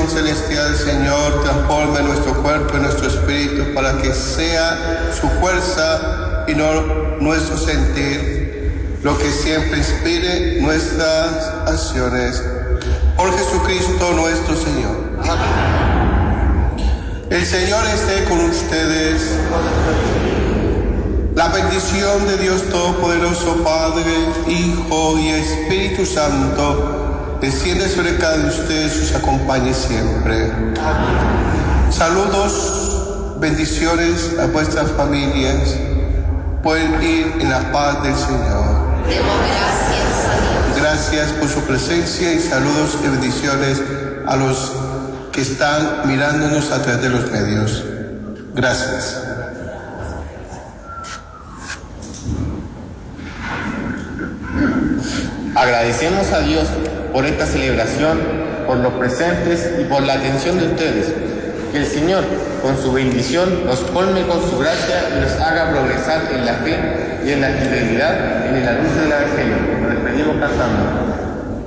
bendición celestial, Señor, transforme nuestro cuerpo y nuestro espíritu para que sea su fuerza y no nuestro sentir lo que siempre inspire nuestras acciones. Por Jesucristo nuestro Señor. El Señor esté con ustedes. La bendición de Dios Todopoderoso, Padre, Hijo y Espíritu Santo, desciende sobre cada uno de ustedes y os acompañe siempre. Saludos, bendiciones a vuestras familias. Pueden ir en la paz del Señor. Demos gracias a Dios. Gracias por su presencia y saludos y bendiciones a los que están mirándonos a través de los medios. Gracias. Agradecemos a Dios por esta celebración, por los presentes y por la atención de ustedes. Que el Señor, con su bendición, nos colme con su gracia y nos haga progresar en la fe y en la fidelidad en el anuncio del Evangelio. Nos despedimos cantando.